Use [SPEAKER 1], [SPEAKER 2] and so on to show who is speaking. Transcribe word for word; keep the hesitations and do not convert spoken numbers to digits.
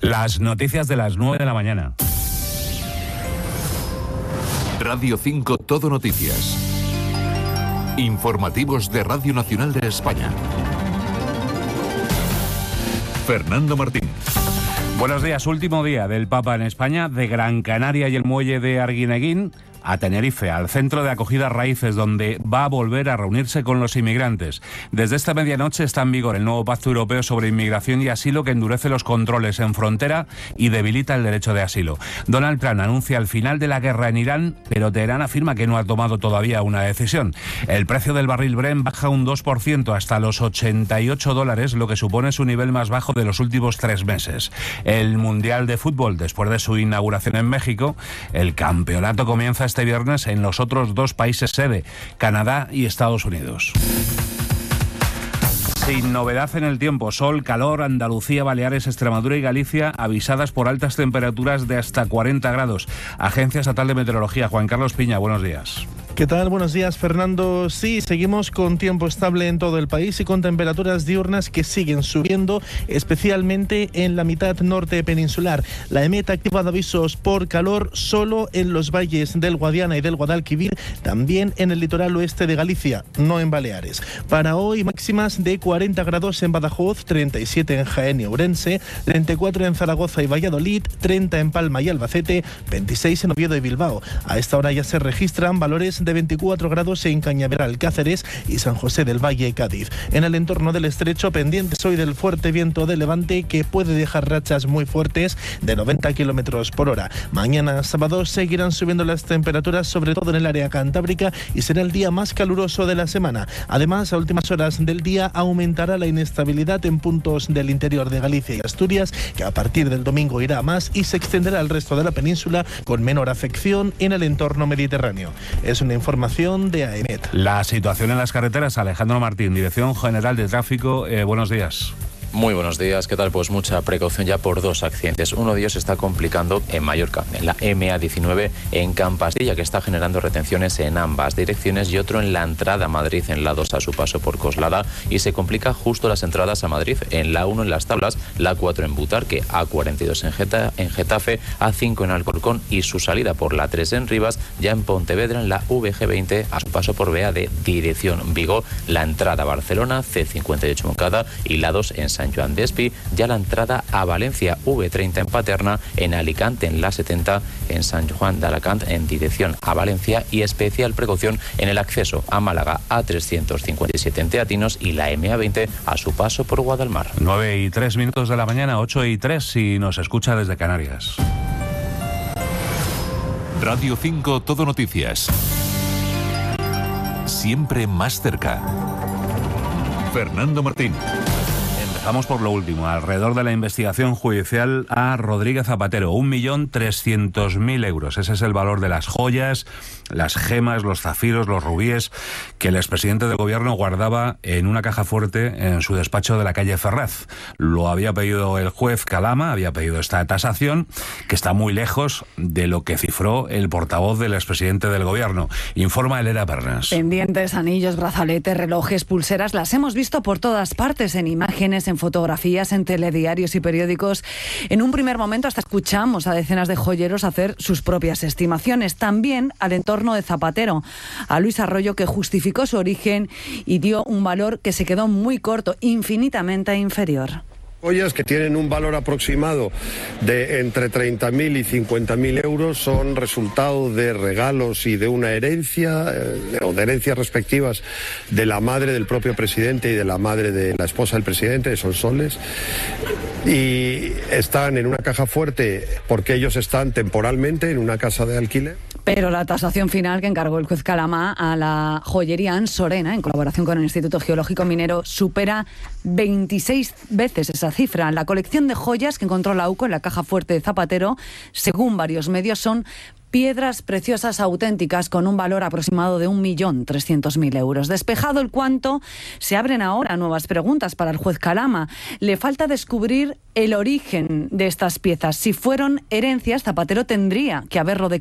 [SPEAKER 1] Las noticias de las nueve de la mañana.
[SPEAKER 2] Radio cinco Todo Noticias. Informativos de Radio Nacional de España. Fernando Martín.
[SPEAKER 1] Buenos días. Último día del Papa en España, de Gran Canaria y el muelle de Arguineguín a Tenerife, al centro de acogida Raíces, donde va a volver a reunirse con los inmigrantes. Desde esta medianoche está en vigor el nuevo Pacto Europeo sobre Inmigración y Asilo, que endurece los controles en frontera y debilita el derecho de asilo. Donald Trump anuncia el final de la guerra en Irán, pero Teherán afirma que no ha tomado todavía una decisión. El precio del barril Brent baja un dos por ciento hasta los ochenta y ocho dólares, lo que supone su nivel más bajo de los últimos tres meses. El Mundial de Fútbol, después de su inauguración en México, el campeonato comienza este viernes en los otros dos países sede, Canadá y Estados Unidos. Sin novedad en el tiempo, sol, calor, Andalucía, Baleares, Extremadura y Galicia avisadas por altas temperaturas de hasta cuarenta grados. Agencia Estatal de Meteorología, Juan Carlos Piña, buenos días.
[SPEAKER 3] ¿Qué tal? Buenos días, Fernando. Sí, seguimos con tiempo estable en todo el país y con temperaturas diurnas que siguen subiendo, especialmente en la mitad norte peninsular. La EMET ha activado avisos por calor solo en los valles del Guadiana y del Guadalquivir, también en el litoral oeste de Galicia, no en Baleares. Para hoy, máximas de cuarenta grados en Badajoz, treinta y siete en Jaén y Ourense, treinta y cuatro en Zaragoza y Valladolid, treinta en Palma y Albacete, veintiséis en Oviedo y Bilbao. A esta hora ya se registran valores de veinticuatro grados en Cañaveral, Cáceres y San José del Valle y Cádiz. En el entorno del estrecho, pendientes hoy del fuerte viento de levante que puede dejar rachas muy fuertes de noventa kilómetros por hora. Mañana sábado seguirán subiendo las temperaturas, sobre todo en el área cantábrica, y será el día más caluroso de la semana. Además, a últimas horas del día aumentará la inestabilidad en puntos del interior de Galicia y Asturias, que a partir del domingo irá a más y se extenderá al resto de la península con menor afección en el entorno mediterráneo. Es una información de AEMET.
[SPEAKER 1] La situación en las carreteras, Alejandro Martín, Dirección General de Tráfico. Eh, buenos días.
[SPEAKER 4] Muy buenos días, ¿qué tal? Pues mucha precaución ya por dos accidentes. Uno de ellos se está complicando en Mallorca, en la eme a diecinueve en Campastilla, que está generando retenciones en ambas direcciones, y otro en la entrada a Madrid, en la dos a su paso por Coslada, y se complica justo las entradas a Madrid, en la uno en Las Tablas, la cuatro en Butarque, a cuarenta y dos en, Geta, en Getafe, a cinco en Alcorcón, y su salida por la tres en Rivas, ya en Pontevedra, en la ve ge veinte, a su paso por Bea de dirección Vigo, la entrada a Barcelona, ce cincuenta y ocho Moncada, y la dos en San San Joan de Espí, ya la entrada a Valencia, ve treinta en Paterna, en Alicante en la setenta, en San Juan de Alacant en dirección a Valencia, y especial precaución en el acceso a Málaga, a trescientos cincuenta y siete en Teatinos, y la eme a veinte a su paso por Guadalmar.
[SPEAKER 1] nueve y tres minutos de la mañana, ocho y tres si nos escucha desde Canarias.
[SPEAKER 2] Radio cinco Todo Noticias. Siempre más cerca. Fernando Martín.
[SPEAKER 1] Vamos por lo último, alrededor de la investigación judicial a Rodríguez Zapatero. Un millón trescientos mil euros. Ese es el valor de las joyas, las gemas, los zafiros, los rubíes que el expresidente del gobierno guardaba en una caja fuerte en su despacho de la calle Ferraz. Lo había pedido el juez Calama, había pedido esta tasación, que está muy lejos de lo que cifró el portavoz del expresidente del gobierno. Informa Elena Pernas.
[SPEAKER 5] Pendientes, anillos, brazaletes, relojes, pulseras, las hemos visto por todas partes, en imágenes, en fotografías, en telediarios y periódicos. En un primer momento hasta escuchamos a decenas de joyeros hacer sus propias estimaciones. También al entorno de Zapatero, a Luis Arroyo, que justificó su origen y dio un valor que se quedó muy corto, infinitamente inferior.
[SPEAKER 6] Joyas que tienen un valor aproximado de entre treinta mil y cincuenta mil euros son resultado de regalos y de una herencia, eh, o de herencias respectivas de la madre del propio presidente y de la madre de la esposa del presidente, de Sonsoles, y están en una caja fuerte porque ellos están temporalmente en una casa de alquiler.
[SPEAKER 5] Pero la tasación final que encargó el juez Calama a la joyería Ansorena, en colaboración con el Instituto Geológico Minero, supera veintiséis veces esa cifra. La colección de joyas que encontró la UCO en la caja fuerte de Zapatero, según varios medios, son piedras preciosas auténticas con un valor aproximado de un millón trescientos mil euros. Despejado el cuánto, se abren ahora nuevas preguntas para el juez Calama. Le falta descubrir el origen de estas piezas. Si fueron herencias, Zapatero tendría que haberlo declarado